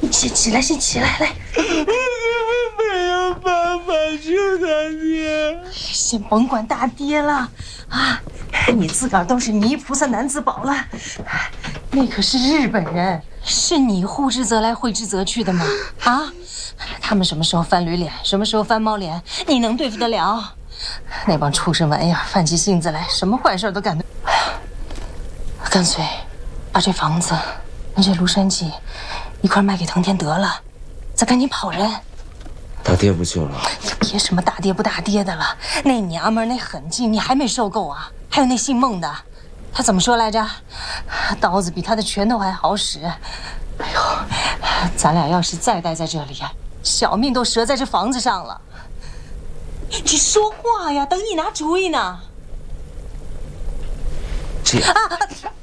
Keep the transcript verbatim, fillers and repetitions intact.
先起来，先起来，来。 我根本没有办法救大爹。 先甭管大爹了啊，你自个儿都是泥菩萨男子宝了，那可是日本人，是你护之则来，挥之则去的吗？啊，他们什么时候翻驴脸，什么时候翻猫脸，你能对付得了？那帮畜生玩意儿犯起性子来，什么坏事都干得。哎呀，干脆把这房子跟这庐山记一块卖给藤田得了，再赶紧跑人。 大爹不救了， 别什么大爹不大爹的了，那娘们儿那狠劲你还没受够啊？还有那姓孟的，他怎么说来着？刀子比他的拳头还好使。哎呦，咱俩要是再待在这里，小命都折在这房子上了。你说话呀，等你拿主意呢。 这样。 啊